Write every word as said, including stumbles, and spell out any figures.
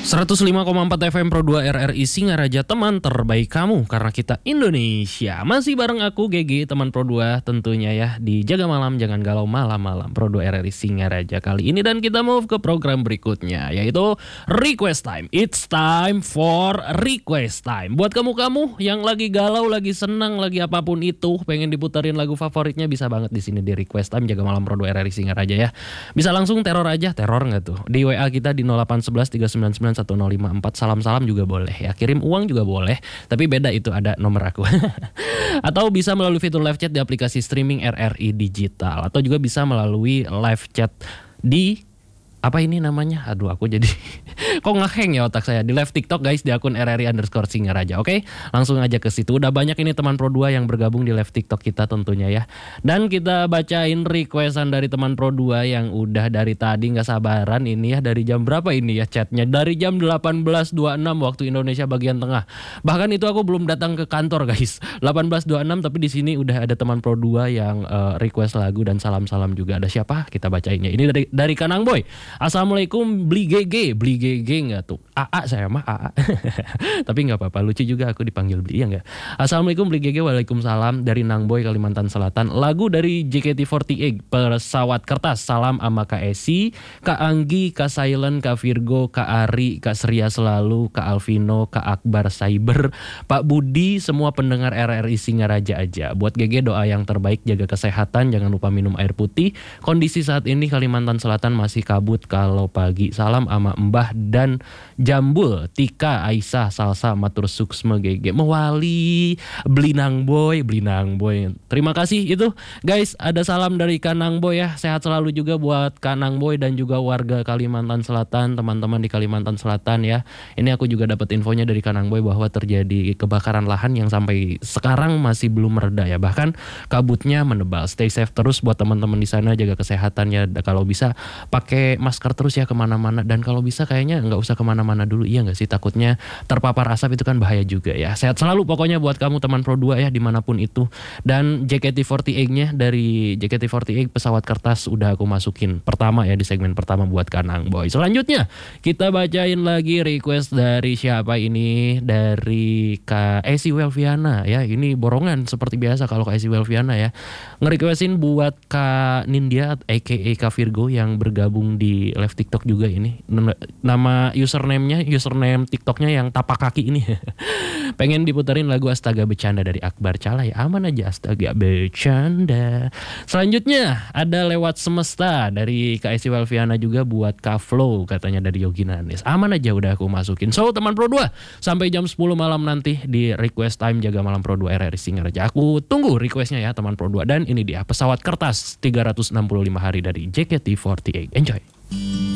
seratus lima koma empat F M Pro dua R R I Singaraja, teman terbaik kamu karena kita Indonesia. Masih bareng aku G G, teman Pro dua tentunya ya, di Jaga Malam Jangan Galau Malam-Malam Pro dua R R I Singaraja kali ini. Dan kita move ke program berikutnya, yaitu Request Time. It's time for Request Time. Buat kamu-kamu yang lagi galau, lagi senang, lagi apapun itu, pengen diputerin lagu favoritnya, bisa banget di sini di Request Time Jaga Malam Pro dua R R I Singaraja ya. Bisa langsung teror aja, teror nggak tuh? Di W A kita di nol delapan satu satu tiga sembilan sembilan satu nol lima empat. Salam-salam juga boleh ya, kirim uang juga boleh, tapi beda itu ada nomor aku. Atau bisa melalui fitur live chat di aplikasi streaming R R I Digital, atau juga bisa melalui live chat di apa ini namanya? Aduh, aku jadi kok ngeheng ya otak saya. Di live TikTok guys, di akun R R I underscore Singaraja. Oke, langsung aja ke situ. Udah banyak ini teman Pro dua yang bergabung di live TikTok kita tentunya ya. Dan kita bacain requestan dari teman Pro dua yang udah dari tadi nggak sabaran ini ya. Dari jam berapa ini ya chatnya? Dari jam delapan belas dua puluh enam waktu Indonesia bagian tengah. Bahkan itu aku belum datang ke kantor guys. delapan belas dua puluh enam, tapi di sini udah ada teman Pro dua yang uh, request lagu dan salam-salam juga. Ada siapa? Kita bacainnya. Ini dari dari Kanang Boy. Assalamualaikum, beli G G, beli G G nggak tuh? A A saya mah A A. Tapi nggak apa-apa, lucu juga aku dipanggil beli, ya nggak? Assalamualaikum beli G G, waalaikumsalam, dari Nang Boy Kalimantan Selatan. Lagu dari J K T empat delapan, Pesawat Kertas. Salam ama Kak Esi, Kak Anggi, Kak Silent, Kak Virgo, Kak Ari, Kak Seria Selalu, Kak Alvino, Kak Akbar Cyber, Pak Budi, semua pendengar R R I Singaraja aja. Buat G G doa yang terbaik, jaga kesehatan, jangan lupa minum air putih. Kondisi saat ini Kalimantan Selatan masih kabut kalau pagi. Salam ama Mbah dan Jambul, Tika, Aisyah, Salsa, Matur Suksma G G. Mewali, beli Nang Boy, beli Nang Boy. Terima kasih itu guys, ada salam dari Kanang Boy ya. Sehat selalu juga buat Kanang Boy dan juga warga Kalimantan Selatan, teman-teman di Kalimantan Selatan ya. Ini aku juga dapat infonya dari Kanang Boy bahwa terjadi kebakaran lahan yang sampai sekarang masih belum mereda ya. Bahkan kabutnya menebal. Stay safe terus buat teman-teman di sana, jaga kesehatan ya. Kalau bisa pakai masker terus ya kemana-mana, dan kalau bisa kayaknya nggak usah kemana-mana dulu, iya nggak sih, takutnya terpapar asap itu kan bahaya juga ya. Sehat selalu pokoknya buat kamu teman Pro dua ya dimanapun itu. Dan J K T empat delapan nya dari J K T empat delapan, Pesawat Kertas, udah aku masukin pertama ya di segmen pertama buat Kanang Boy. Selanjutnya kita bacain lagi request dari siapa ini, dari Kak Esi Welviana ya. Ini borongan seperti biasa kalau Kak Esi Welviana ya, nge-requestin buat Kak Nindya aka Kak Virgo yang bergabung di live TikTok juga ini. Nama username-nya, username TikToknya yang tapak kaki ini. Pengen diputerin lagu Astaga Bercanda dari Akbar Calai. Aman aja, Astaga Bercanda. Selanjutnya ada Lewat Semesta dari Kak Esi Welviana juga buat Kak Flow, katanya dari Yogi Nanis. Aman aja, udah aku masukin. So teman Pro dua, sampai jam sepuluh malam nanti di Request Time Jaga Malam Pro dua R R I Singaraja. Aku tunggu requestnya ya teman Pro dua. Dan ini dia Pesawat Kertas, tiga ratus enam puluh lima hari dari J K T empat delapan. Enjoy.